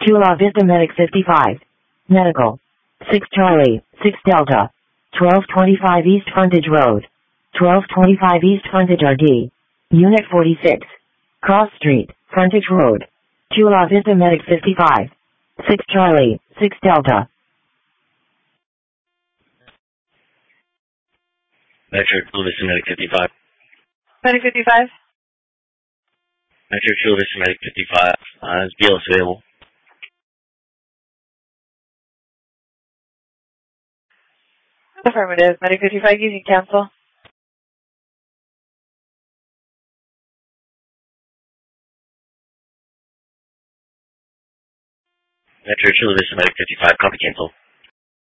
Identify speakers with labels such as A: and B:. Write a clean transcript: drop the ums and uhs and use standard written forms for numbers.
A: Chula Vista Medic 55. Medical. 6 Charlie, 6 Delta. 1225 East Frontage Road. 1225 East Frontage RD. Unit 46. Cross Street, Frontage Road. Chula Vista Medic 55. 6 Charlie, 6 Delta.
B: Metro Chula Vista Medic 55.
C: Medic 55.
B: Metro Chula Vista Medic 55. Is BLS available?
C: Affirmative. Medic 55, you can cancel.
B: Metro Chula Vista Medic 55, copy cancel.